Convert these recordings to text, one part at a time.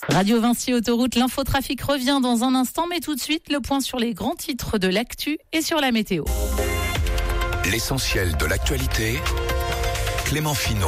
Radio Vinci Autoroute, l'infotrafic revient dans un instant, mais tout de suite, le point sur les grands titres de l'actu et sur la météo. L'essentiel de l'actualité, Clément Finot.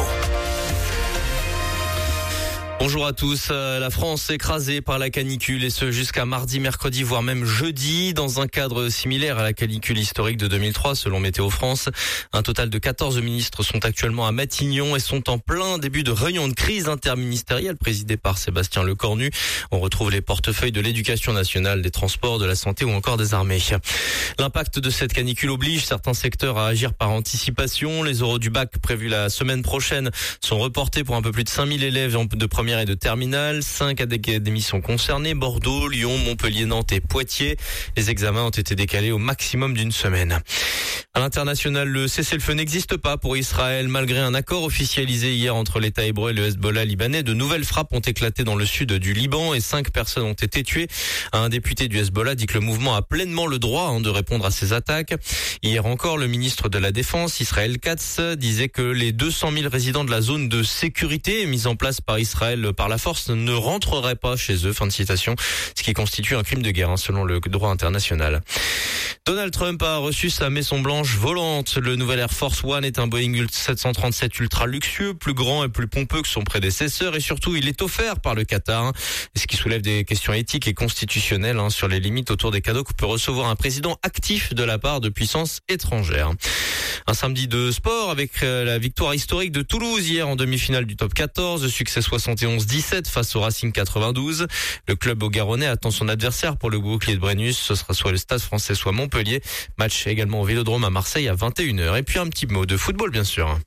Bonjour à tous. La France écrasée par la canicule et ce jusqu'à mardi, mercredi, voire même jeudi, dans un cadre similaire à la canicule historique de 2003 selon Météo France. Un total de 14 ministres sont actuellement à Matignon et sont en plein début de réunion de crise interministérielle présidée par Sébastien Lecornu. On retrouve les portefeuilles de l'éducation nationale, des transports, de la santé ou encore des armées. L'impact de cette canicule oblige certains secteurs à agir par anticipation. Les oraux du bac prévus la semaine prochaine sont reportés pour un peu plus de 5000 élèves de première et de terminale. 5 académies sont concernées: Bordeaux, Lyon, Montpellier, Nantes et Poitiers. Les examens ont été décalés au maximum d'une semaine. À l'international, le cessez-le-feu n'existe pas pour Israël. Malgré un accord officialisé hier entre l'État hébreu et le Hezbollah libanais, de nouvelles frappes ont éclaté dans le sud du Liban et 5 personnes ont été tuées. Un député du Hezbollah dit que le mouvement a pleinement le droit de répondre à ces attaques. Hier encore, le ministre de la Défense, Israël Katz, disait que les 200 000 résidents de la zone de sécurité mise en place par Israël par la force ne rentreraient pas chez eux. Fin de citation. Ce qui constitue un crime de guerre selon le droit international. Donald Trump a reçu sa maison blanche volante. Le nouvel Air Force One est un Boeing 737 ultra luxueux, plus grand et plus pompeux que son prédécesseur, et surtout il est offert par le Qatar, ce qui soulève des questions éthiques et constitutionnelles sur les limites autour des cadeaux que peut recevoir un président actif de la part de puissances étrangères. Un samedi de sport avec la victoire historique de Toulouse hier en demi-finale du top 14, succès 71-17 face au Racing 92. Le club haut-garonnais attend son adversaire pour le bouclier de Brennus. Ce sera soit le Stade Français, soit Montpellier. Match également au Vélodrome à Marseille à 21h. Et puis un petit mot de football bien sûr.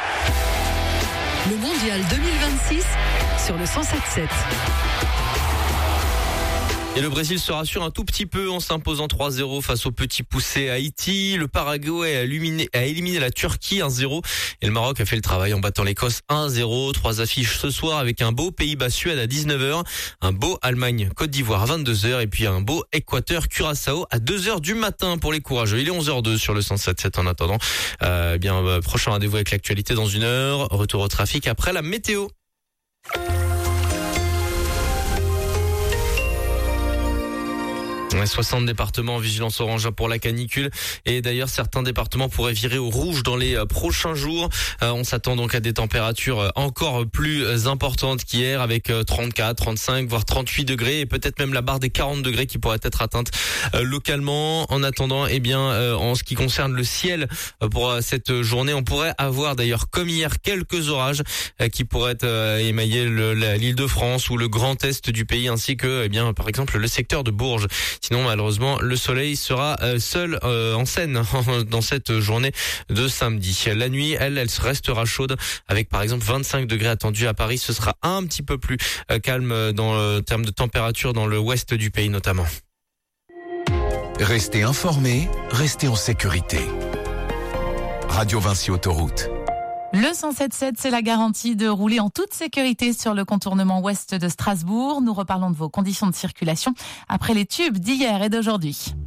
Le Mondial 2026 sur le 107.7. Et le Brésil se rassure un tout petit peu en s'imposant 3-0 face au petit poussé Haïti. Le Paraguay a éliminé la Turquie 1-0. Et le Maroc a fait le travail en battant l'Écosse 1-0. 3 affiches ce soir avec un beau Pays-Bas-Suède à 19h, un beau Allemagne-Côte d'Ivoire à 22h et puis un beau Équateur-Curaçao à 2h du matin pour les courageux. Il est 11h02 sur le 107.7 en attendant. Prochain rendez-vous avec l'actualité dans 1 heure. Retour au trafic après la météo. 60 départements en vigilance orange pour la canicule et d'ailleurs certains départements pourraient virer au rouge dans les prochains jours. On s'attend donc à des températures encore plus importantes qu'hier avec 34, 35 voire 38 degrés et peut-être même la barre des 40 degrés qui pourrait être atteinte localement. En attendant, en ce qui concerne le ciel pour cette journée, on pourrait avoir d'ailleurs comme hier quelques orages qui pourraient émailler l'île de France ou le grand est du pays ainsi que par exemple le secteur de Bourges. Sinon, malheureusement, le soleil sera seul en scène dans cette journée de samedi. La nuit, elle restera chaude avec par exemple 25 degrés attendus à Paris. Ce sera un petit peu plus calme dans le terme de température dans le ouest du pays notamment. Restez informés, restez en sécurité. Radio Vinci Autoroute. Le 107.7, c'est la garantie de rouler en toute sécurité sur le contournement ouest de Strasbourg. Nous reparlons de vos conditions de circulation après les tubes d'hier et d'aujourd'hui.